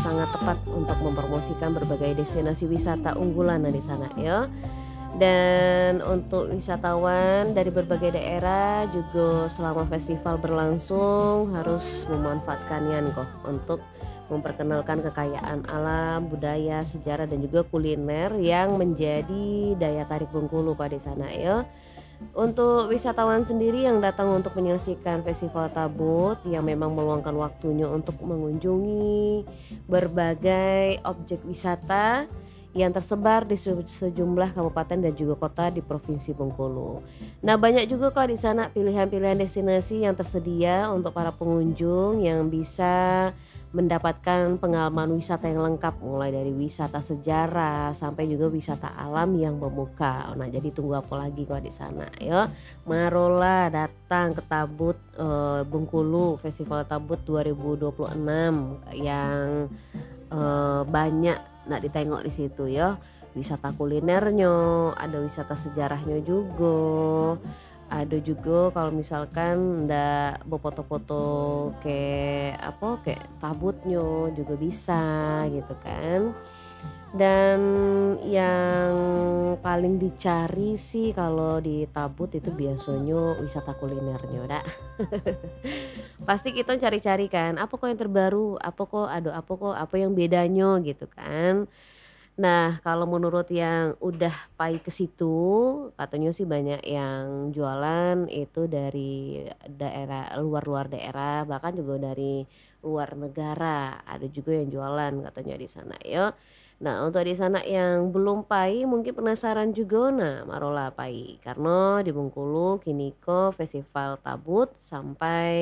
sangat tepat untuk mempromosikan berbagai destinasi wisata unggulan di sana ya. Dan untuk wisatawan dari berbagai daerah juga selama festival berlangsung harus memanfaatkannya kok untuk memperkenalkan kekayaan alam, budaya, sejarah dan juga kuliner yang menjadi daya tarik Bengkulu pada sana ya. Untuk wisatawan sendiri yang datang untuk menyaksikan Festival Tabut yang memang meluangkan waktunya untuk mengunjungi berbagai objek wisata yang tersebar di sejumlah kabupaten dan juga kota di Provinsi Bengkulu. Nah, banyak juga kok di sana pilihan-pilihan destinasi yang tersedia untuk para pengunjung yang bisa mendapatkan pengalaman wisata yang lengkap mulai dari wisata sejarah sampai juga wisata alam yang memukau. Nah, jadi tunggu apa lagi kok di sana ya. Marola datang ke Tabut Bengkulu Festival Tabut 2026 yang banyak nak ditengok di situ ya. Wisata kulinernya, ada wisata sejarahnya juga. Ada juga kalau misalkan ndak foto-foto kayak tabutnya juga bisa gitu kan. Dan yang paling dicari sih kalau di Tabut itu biasanya wisata kulinernya dak. Pasti kita cari-cari kan, apa kok yang terbaru, apa yang bedanya gitu kan. Nah, kalau menurut yang udah pai ke situ, katanya sih banyak yang jualan itu dari daerah luar-luar daerah, bahkan juga dari luar negara. Ada juga yang jualan katanya di sana ya. Nah, untuk di sana yang belum pai mungkin penasaran juga, nah marola pai. Karena di Bengkulu kini kok Festival Tabut sampai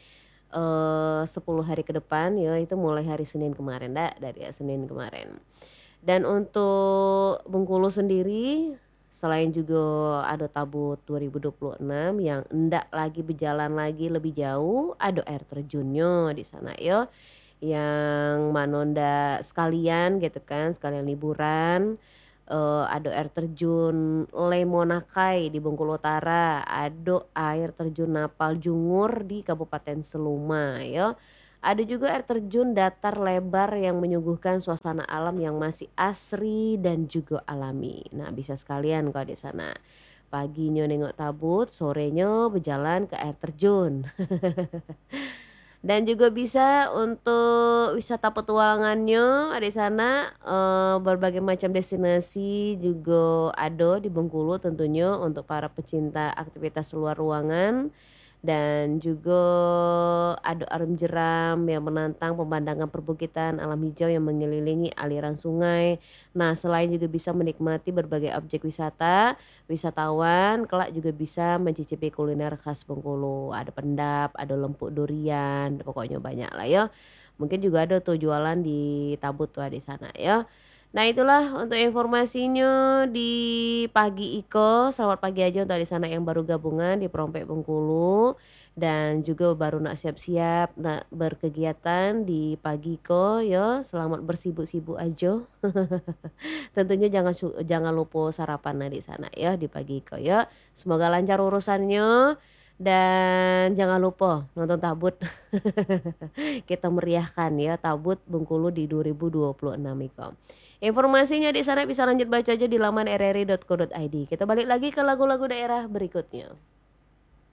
10 hari ke depan ya, itu mulai hari Senin kemarin dari Senin kemarin. Dan untuk Bengkulu sendiri selain juga ada Tabut 2026 yang enggak lagi berjalan lagi lebih jauh, ada air terjunnya di sana ya. Yang manonda sekalian gitu kan, sekalian liburan. Ada air terjun Lemonakai di Bengkulu Utara, ada air terjun Napal Jungur di Kabupaten Seluma ya. Ada juga air terjun datar lebar yang menyuguhkan suasana alam yang masih asri dan juga alami. Nah, bisa sekalian kalau di sana. Paginya nengok Tabut, sorenya berjalan ke air terjun. Dan juga bisa untuk wisata petualangannya ada di sana, berbagai macam destinasi juga ada di Bengkulu tentunya untuk para pecinta aktivitas luar ruangan. Dan juga ada arung jeram yang menantang pemandangan perbukitan alam hijau yang mengelilingi aliran sungai. Nah, selain juga bisa menikmati berbagai objek wisata, wisatawan kelak juga bisa mencicipi kuliner khas Bengkulu. Ada pendap, ada lempuk durian, pokoknya banyak lah ya. Mungkin juga ada tuh jualan di Tabut tuh di sana ya. Nah, itulah untuk informasinya di pagi Iko. Selamat pagi aja untuk di sana yang baru gabungan di Perompek Bengkulu dan juga baru nak siap-siap nak berkegiatan di pagi Iko ya. Selamat bersibuk-sibuk aja. Tentunya jangan lupa sarapan di sana ya di pagi Iko ya. Semoga lancar urusannya dan jangan lupa nonton Tabut. Kita meriahkan ya Tabut Bengkulu di 2026 Iko. Informasinya di sana bisa lanjut baca aja di laman rri.co.id. Kita balik lagi ke lagu-lagu daerah berikutnya.